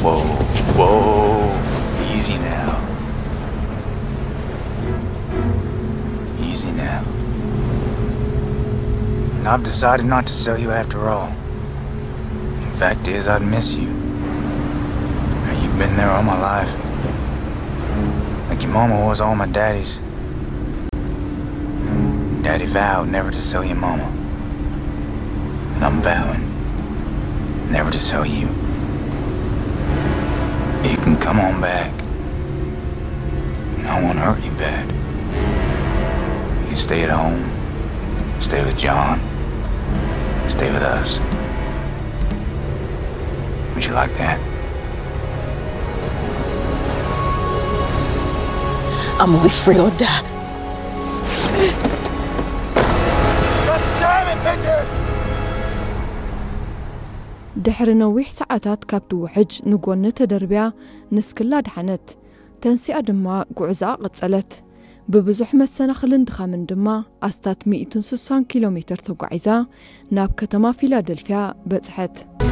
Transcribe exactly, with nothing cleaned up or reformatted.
Whoa, whoa, easy now. Easy now. And I've decided not to sell you after all. The fact is, I'd miss you. Now, you've been there all my life. Like your mama was all my daddy's. Daddy vowed never to sell your mama. And I'm vowing never to sell you. You can come on back. I won't hurt you bad. You stay at home. Stay with John. Stay with us. Would you like that? I'm gonna be free or die. God damn it, Victor! ድሕሪ ነዊሕ ሰዓታት ካብቲ ውሕጅ ንጎኒ ተደርብያ ንስክላ ድሓነት ተንሲኣ ድማ ጉዕዛኣ ቀጸለት ብብዙሕ መሰናኽልን ድኻምን ድማ ኣስታት مئة وستين ኪሎ ሜትር ተጓዒዛ ናብ ከተማ ፊላደልፊያ በጽሐት